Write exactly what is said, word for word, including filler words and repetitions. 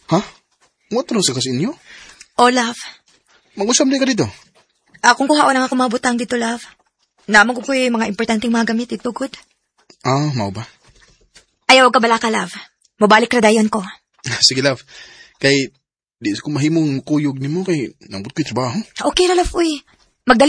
Ha? Mga tanong sa kasi inyo? Oh, love. Mag-usap din ka dito. Akong kuha na nga kumabutang dito, love. Naman ko ko yung mga importanteng mga gamit dito, good. Ah, mau ba? Ayaw ka bala ka, love. Mabalik ra dayon ko. Sige, love. Kay, di ko mahimong kuyog ni mo kay nambut ko'y trabaho. Okay ra, love, uy.